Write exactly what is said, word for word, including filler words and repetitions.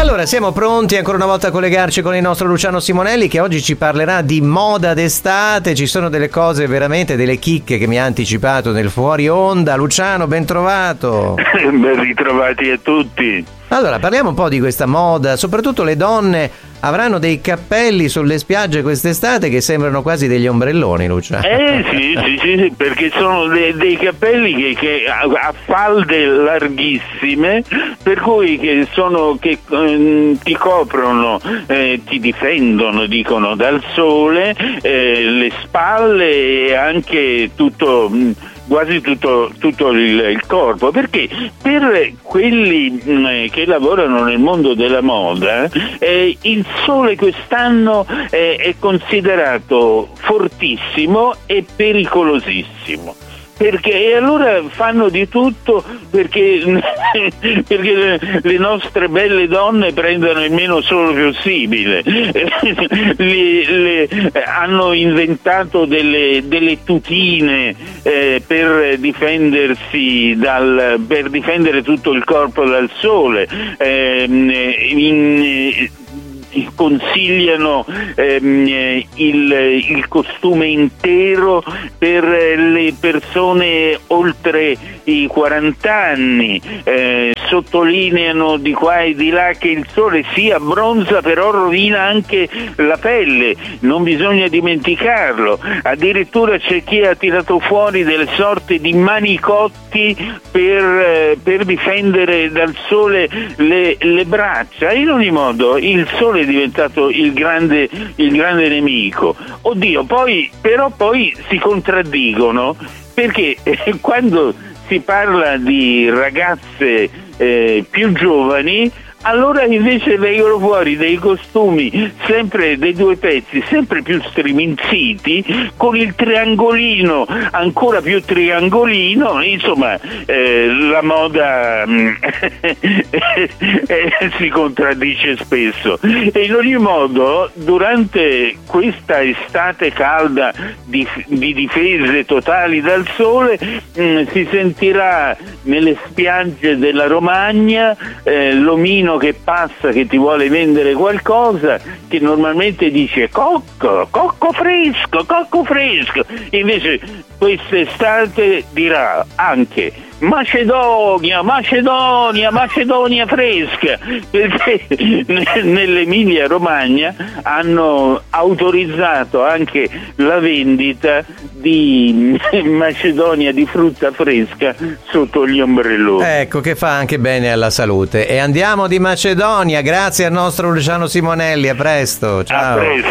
Allora, siamo pronti ancora una volta a collegarci con il nostro Luciano Simonelli, che oggi ci parlerà di moda d'estate. Ci sono delle cose veramente, delle chicche che mi ha anticipato nel fuori onda. Luciano, ben trovato. Ben ritrovati a tutti. Allora, parliamo un po' di questa moda. Soprattutto le donne avranno dei cappelli sulle spiagge quest'estate che sembrano quasi degli ombrelloni, Luciano. Eh sì, sì, sì, sì, perché sono dei, dei cappelli che, che a falde larghissime, per cui che sono che eh, ti coprono, eh, ti difendono, dicono, dal sole, eh, le spalle e anche tutto, quasi tutto, tutto il, il corpo, perché per quelli mh, che lavorano nel mondo della moda eh, il sole quest'anno eh, è considerato fortissimo e pericolosissimo. Perché e allora fanno di tutto perché, perché le, le nostre belle donne prendano il meno sole possibile. le, le, hanno inventato delle, delle tutine eh, per difendersi dal, per difendere tutto il corpo dal sole. Eh, in, consigliano ehm, il, il costume intero per le persone oltre i quaranta anni, eh, sottolineano di qua e di là che il sole si abbronza però rovina anche la pelle, non bisogna dimenticarlo. Addirittura c'è chi ha tirato fuori delle sorte di manicotti per, eh, per difendere dal sole le, le braccia. In ogni modo il sole è diventato il grande, il grande nemico. Oddio, poi però poi si contraddicono, perché eh, quando si parla di ragazze eh, più giovani, allora invece vengono fuori dei costumi sempre dei due pezzi, sempre più striminziti, con il triangolino ancora più triangolino. Insomma, eh, la moda si contraddice spesso. E in ogni modo, durante questa estate calda di, di difese totali dal sole, mh, si sentirà nelle spiagge della Romagna eh, l'omino che passa, che ti vuole vendere qualcosa, che normalmente dice cocco, cocco fresco, cocco fresco, invece quest'estate dirà anche Macedonia, Macedonia, Macedonia fresca, perché nell'Emilia Romagna hanno autorizzato anche la vendita di Macedonia di frutta fresca sotto gli ombrelloni. Ecco, che fa anche bene alla salute. E andiamo di Macedonia, grazie al nostro Luciano Simonelli, a presto, ciao. A presto.